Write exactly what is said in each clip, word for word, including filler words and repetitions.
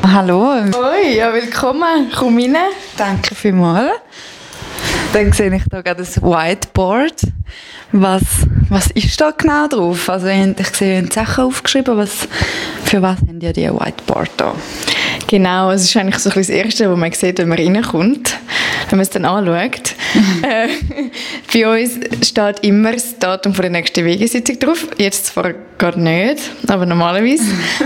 Hallo. Hoi, ja, willkommen. Komm rein. Danke vielmals. Dann sehe ich hier gerade das Whiteboard. Was, was ist da genau drauf? Also ich sehe, ihr habt Sachen aufgeschrieben. Was, für was haben ihr die Whiteboard da? Genau, es ist eigentlich so ein bisschen das Erste, was man sieht, wenn man reinkommt, wenn man es dann anschaut. äh, bei uns steht immer das Datum von der nächsten Wegesitzung drauf. Jetzt zwar gerade nicht, aber normalerweise.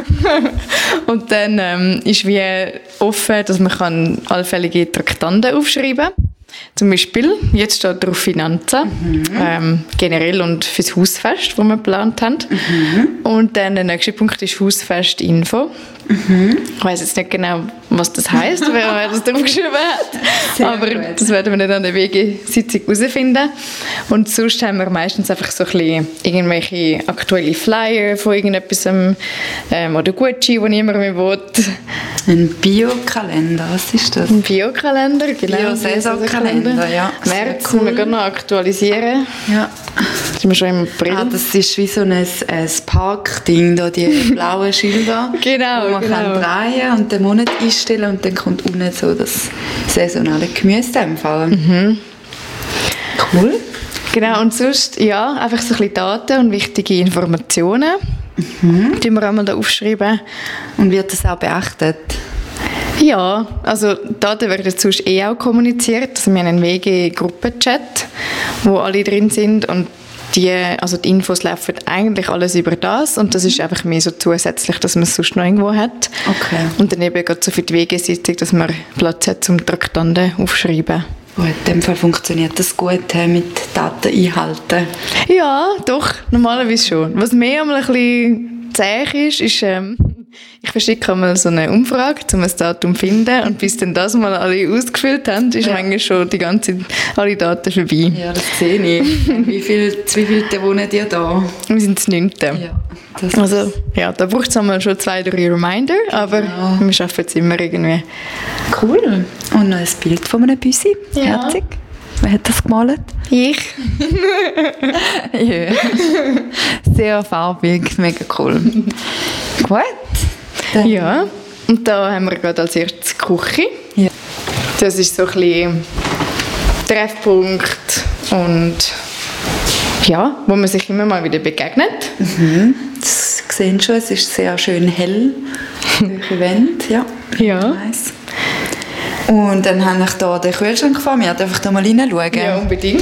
Und dann ähm, ist wie offen, dass man kann allfällige Traktanten aufschreiben kann. Zum Beispiel, jetzt steht drauf Finanzen, mhm. ähm, generell und fürs Hausfest, das wir geplant haben. Mhm. Und dann der nächste Punkt ist Hausfest-Info. Mhm. Ich weiss jetzt nicht genau, was das heisst, wer, wer das draufgeschrieben hat. Sehr aber gut. Das werden wir dann an der Wegesitzung herausfinden. Und sonst haben wir meistens einfach so ein bisschen irgendwelche aktuelle Flyer von irgendetwas ähm, oder Gucci, wo niemand mehr will. Ein Biokalender, was ist das? Ein Biokalender, genau. Bio-Saisonkalender, ja. März cool. müssen wir noch aktualisieren. Ja. Das sind wir schon im April. Ah, das ist wie so ein, ein Parkding, da die blauen Schilder, genau, wo man genau. kann drehen und den Monat einstellen und dann kommt unten so das saisonale Gemüse im Fall. Mhm. Cool. Genau, und sonst, ja, einfach so ein bisschen Daten und wichtige Informationen. Mhm. Die wir einmal da aufschreiben. Und wird das auch beachtet? Ja, also Daten werden sonst eh auch kommuniziert. Also wir haben einen W G-Gruppenchat, wo alle drin sind und die, also die Infos laufen eigentlich alles über das und das ist einfach mehr so zusätzlich, dass man es sonst noch irgendwo hat. Okay. Und dann eben gerade so für die Wegesitzung, dass man Platz hat zum Traktanten aufschreiben. Gut, in dem Fall funktioniert das gut mit Daten einhalten. Ja, doch, normalerweise schon. Was mir einmal ein bisschen zäh ist, ist, ähm, ich verschicke einmal so eine Umfrage, um ein Datum zu finden und bis dann das mal alle ausgefüllt haben, ist ja. manchmal schon die ganze, alle Daten vorbei. Ja, das sehe ich. Wie viel, wie viele wohnen ihr da? Wir sind das neunte. Ja, das also, ja, da braucht es einmal schon zwei, drei Reminder, aber ja. wir schaffen es immer irgendwie. Cool. Und noch ein Bild von einem Büsi. Ja. Herzig. Wer hat das gemalt? Ich. ja. Sehr farbig, mega cool. Gut. Dann. Ja, und da haben wir gerade als erstes die Küche. Ja. Das ist so ein bisschen Treffpunkt und ja, wo man sich immer mal wieder begegnet. Mhm. Das sehen schon, es ist sehr schön hell. Event, ja. Ja. Nice. Und dann habe ich hier den Kühlschrank vor mir. Darf ich da mal reinschauen? Ja, unbedingt.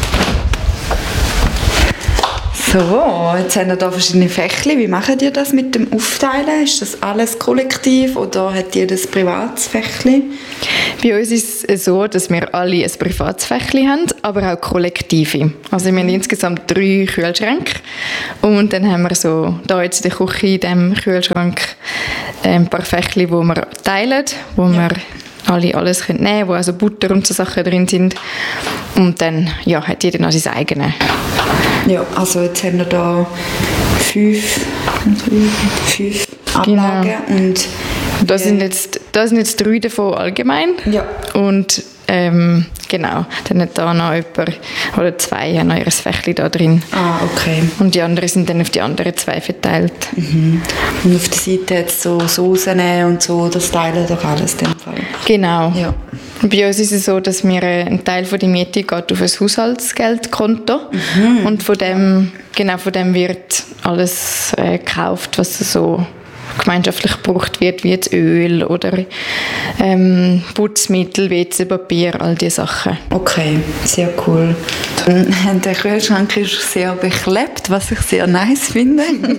So, jetzt haben wir hier verschiedene Fächli. Wie macht ihr das mit dem Aufteilen? Ist das alles kollektiv oder habt ihr das privates Fächli? Bei uns ist es so, dass wir alle ein privates Fächli haben, aber auch kollektive. Also wir haben insgesamt drei Kühlschränke und dann haben wir so, da jetzt in der Küche, in diesem Kühlschrank, ein paar Fächli, die wir teilen, wo ja. wir alle alles nehmen können, wo also Butter und so Sachen drin sind. Und dann ja, hat jeder noch sein eigenes. Ja, also jetzt haben wir da fünf, fünf Ablagen. Genau. Und da sind jetzt, da sind jetzt drei davon allgemein. Ja. Und ähm, genau, dann hat da noch jemand oder zwei haben noch ihr Fächli da drin. Ah, okay. Und die anderen sind dann auf die anderen zwei verteilt. Mhm. Und auf der Seite jetzt so Soßen und so, das teilen doch alles in dem Fall. Genau. Ja. Bei uns ist es so, dass wir ein Teil von der Miete geht auf ein Haushaltsgeldkonto mhm. und von dem, genau von dem wird alles äh, gekauft, was so gemeinschaftlich gebraucht wird, wie jetzt Öl oder ähm, Putzmittel, W C-Papier, all diese Sachen. Okay, sehr cool. Der Kühlschrank ist sehr beklebt, was ich sehr nice finde.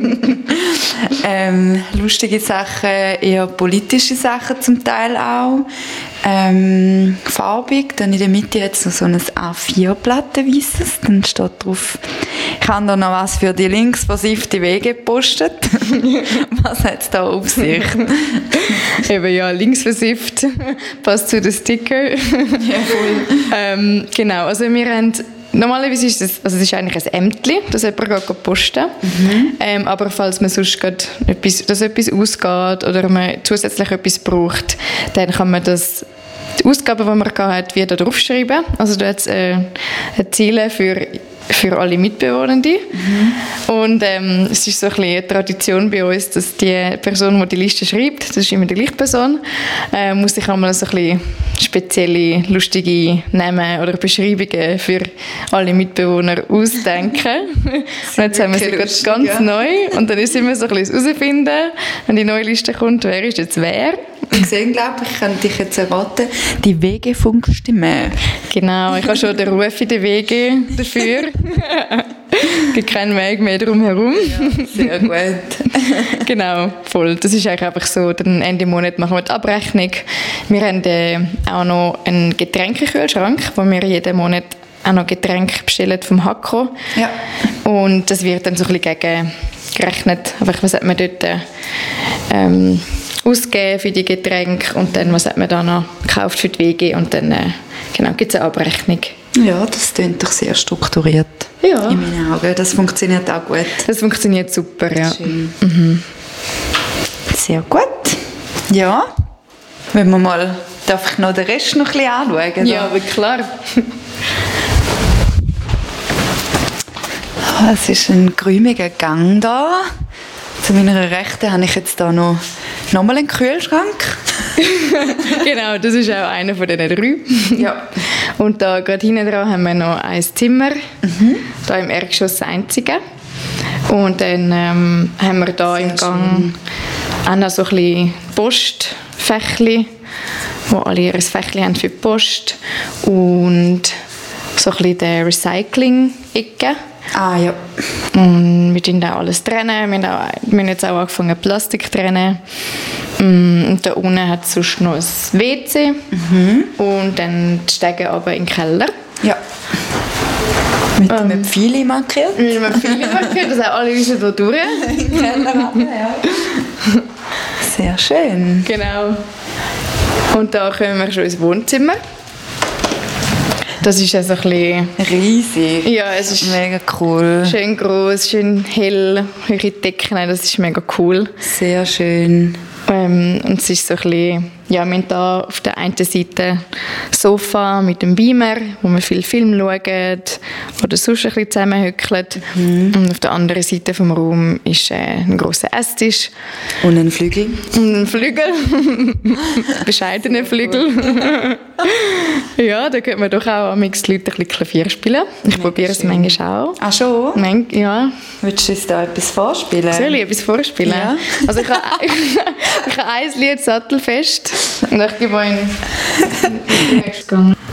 ähm, lustige Sachen, eher politische Sachen zum Teil auch. Ähm, farbig, dann in der Mitte jetzt noch so ein A vier Blatt weißes, dann steht drauf, ich habe da noch was für die linksversiffte Wege gepostet. Was hat es da auf sich? Eben ja, linksversifft, passt zu den Sticker. Ja, voll. ähm, genau, also wir haben normalerweise ist es, also es ist eigentlich ein Ämtli, das jemand geht posten. Mhm. Ähm, aber falls man sonst etwas, dass etwas ausgeht oder man zusätzlich etwas braucht, dann kann man das, die Ausgaben, die man hat, wieder draufschreiben. Also da hat es äh, Ziele für für alle Mitbewohnenden. Mhm. Und ähm, es ist so ein bisschen eine Tradition bei uns, dass die Person, die die Liste schreibt, das ist immer die gleiche Person, äh, muss sich einmal so ein bisschen spezielle, lustige Namen oder Beschreibungen für alle Mitbewohner ausdenken. Und jetzt haben wir sie gerade ganz ja. neu. Und dann ist es immer so ein bisschen herausfinden, wenn die neue Liste kommt, wer ist jetzt wer. Ich sehe, glaube ich, kann dich jetzt erraten, die W G-Funkstimme. Genau, ich habe schon den Ruf in der W G dafür. Es gibt keinen Weg mehr drum herum. Ja, sehr gut. Genau, voll. Das ist eigentlich einfach so, dann Ende Monat machen wir die Abrechnung. Wir haben äh, auch noch einen Getränkekühlschrank, wo wir jeden Monat auch noch Getränke bestellen vom Hakko. Ja. Und das wird dann so ein bisschen gegengerechnet. Einfach, was hat man dort ähm, ausgegeben für die Getränke und dann, was hat man da noch gekauft für die W G und dann äh, genau, gibt es eine Abrechnung. Ja, das klingt doch sehr strukturiert ja. in meinen Augen. Das funktioniert auch gut. Das funktioniert super, ja. Schön. Mhm. Sehr gut. Ja, wenn wir mal, darf ich noch den Rest noch ein bisschen anschauen? Ja, aber klar. Es ist ein geräumiger Gang da. Zu meiner Rechten habe ich jetzt da noch nochmal einen Kühlschrank. Genau, das ist auch einer von diesen drei. Ja. Und da gerade hinten dran haben wir noch ein Zimmer, mhm. da im Erdgeschoss das einzige. Und dann ähm, haben wir da Sehr im Gang schön. auch noch so ein bisschen Postfächli, wo alle ihr Fächli haben für die Post. Und so ein bisschen die Recycling-Ecke. Ah, ja. Und wir trennen auch alles. Trennen. Wir, haben auch, wir haben jetzt auch angefangen, Plastik zu trennen. Und da unten hat es sonst noch ein W C. Mhm. Und dann die Stege aber in den Keller. Ja. Mit ähm, einem Pfeil markiert. Mit einem Pfeil markiert, dass auch alle wissen, wo durch. In den Keller haben, ja. Sehr schön. Genau. Und da kommen wir schon ins Wohnzimmer. Das ist also ein bisschen... riesig. Ja, es ist mega cool. Schön gross, schön hell, hohe Decken, das ist mega cool. Sehr schön. Ähm, und es ist so ein bisschen... Ja, wir haben hier auf der einen Seite ein Sofa mit einem Beamer, wo wir viel Film schauen oder sonst ein bisschen zusammenhöckeln. Mhm. Und auf der anderen Seite des Raums ist äh, ein grosser Esstisch. Und ein Flügel. Und ein Flügel. Bescheidener Flügel. Ja, da könnte man doch auch am Leute ein bisschen Klavier spielen. Ich probiere es manchmal auch. Ach schon? Man, ja. Willst du uns da etwas vorspielen? Soll ich etwas vorspielen? Ja. Also ich habe, ich habe ein Lied, Sattelfest. Und ich gebe euch den nächsten Gang.